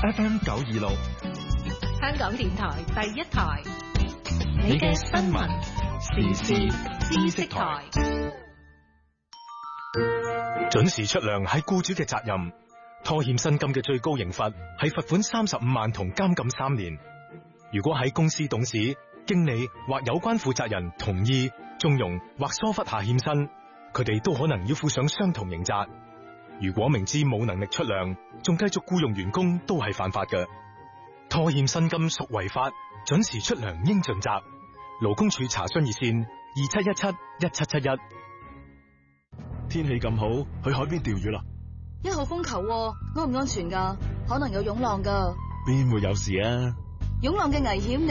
FM 926， 香港電台第一台，你嘅新聞時事知識台。 準時出糧係僱主嘅責任，拖欠薪金嘅最高刑罰係罰款35萬同監禁3年。如果喺公司董事、經理或有關負責人同意、縱容或疏忽下欠薪，佢哋都可能要負上相同刑責。如果明知冇能力出糧，仲繼續僱用員工，都係犯法嘅。拖欠薪金屬違法，準時出糧應盡責。勞工處查詢熱線2717-1771。 天氣咁好，去海邊釣魚啦。 1號風球喎，安唔安全㗎？可能有湧浪㗎。 邊會有事啊？ 湧浪嘅危險